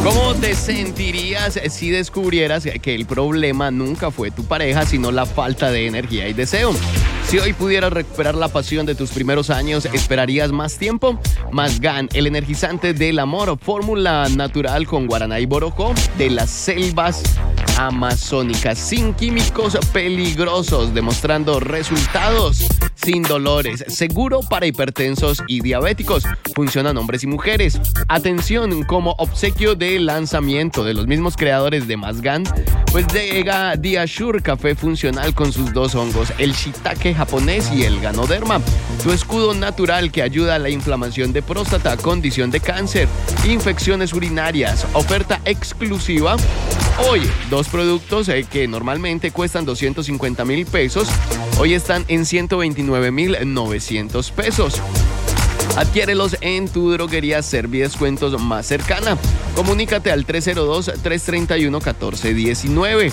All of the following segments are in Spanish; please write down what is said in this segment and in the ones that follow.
¿Cómo te sentirías si descubrieras que el problema nunca fue tu pareja, sino la falta de energía y deseo? Si hoy pudieras recuperar la pasión de tus primeros años, ¿esperarías más tiempo? Mazgán, el energizante del amor, fórmula natural con guaraná y borojó de las selvas amazónicas, sin químicos peligrosos, demostrando resultados sin dolores, seguro para hipertensos y diabéticos, funcionan hombres y mujeres. Atención, como obsequio de lanzamiento de los mismos creadores de Mazgán, pues llega Diasure Café Funcional con sus dos hongos, el shiitake japonés y el ganoderma, tu escudo natural que ayuda a la inflamación de próstata, condición de cáncer, infecciones urinarias, oferta exclusiva. Hoy, dos productos que normalmente cuestan 250,000 pesos, hoy están en 129,900 pesos. Adquiérelos en tu droguería Servidescuentos más cercana. Comunícate al 302-331-1419.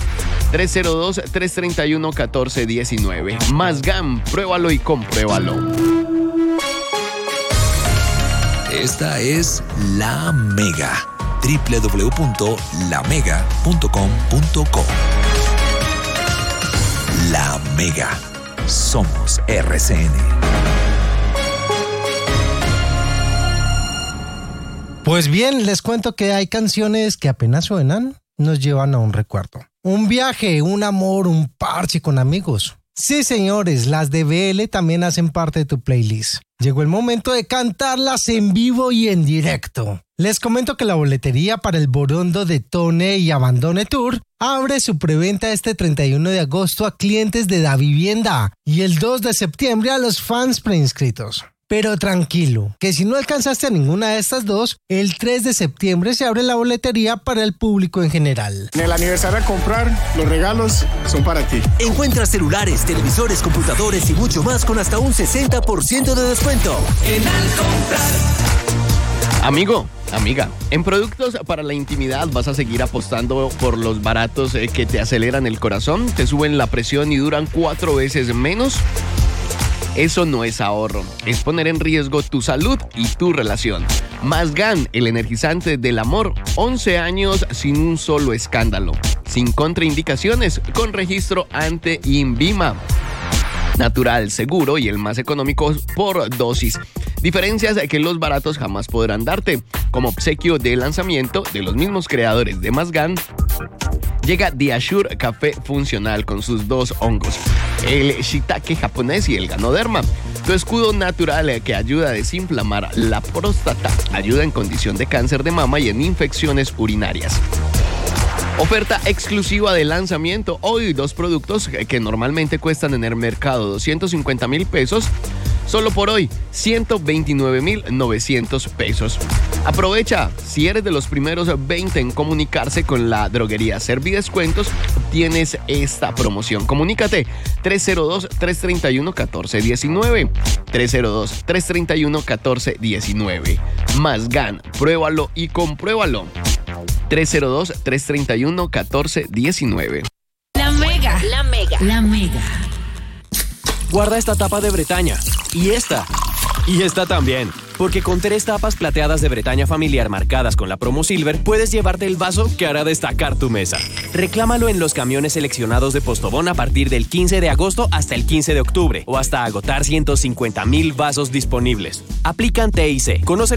302-331-1419. Mazgán, pruébalo y compruébalo. Esta es La Mega. www.lamega.com.co. La Mega. Somos RCN. Pues bien, les cuento que hay canciones que apenas suenan, nos llevan a un recuerdo. Un viaje, un amor, un parche con amigos. Sí, señores, las de BL también hacen parte de tu playlist. Llegó el momento de cantarlas en vivo y en directo. Les comento que la boletería para el Borondo de Tone y Abandone Tour abre su preventa este 31 de agosto a clientes de Davivienda y el 2 de septiembre a los fans preinscritos. Pero tranquilo, que si no alcanzaste a ninguna de estas dos, el 3 de septiembre se abre la boletería para el público en general. En el aniversario a comprar, los regalos son para ti. Encuentra celulares, televisores, computadores y mucho más con hasta un 60% de descuento. En Al Comprar. Amigo, amiga, en productos para la intimidad vas a seguir apostando por los baratos que te aceleran el corazón, te suben la presión y duran 4 veces menos. Eso no es ahorro, es poner en riesgo tu salud y tu relación. Mazgán, el energizante del amor, 11 años sin un solo escándalo, sin contraindicaciones, con registro ante INVIMA. Natural, seguro y el más económico por dosis. Diferencias que los baratos jamás podrán darte. Como obsequio de lanzamiento de los mismos creadores de Mazgán, llega Diasure Café Funcional con sus dos hongos, el shiitake japonés y el ganoderma. Tu escudo natural que ayuda a desinflamar la próstata, ayuda en condición de cáncer de mama y en infecciones urinarias. Oferta exclusiva de lanzamiento. Hoy dos productos que normalmente cuestan en el mercado 250,000 pesos. Solo por hoy, 129,900 pesos. Aprovecha, si eres de los primeros 20 en comunicarse con la droguería Servidescuentos, tienes esta promoción. Comunícate 302-331-1419. 302-331-1419. Mazgán, pruébalo y compruébalo. 302-331-1419. La Mega. La Mega. La Mega. Guarda esta tapa de Bretaña. Y esta. Y esta también. Porque con 3 tapas plateadas de Bretaña familiar marcadas con la promo Silver, puedes llevarte el vaso que hará destacar tu mesa. Reclámalo en los camiones seleccionados de Postobón a partir del 15 de agosto hasta el 15 de octubre o hasta agotar 150,000 vasos disponibles. Aplican TIC. Conoce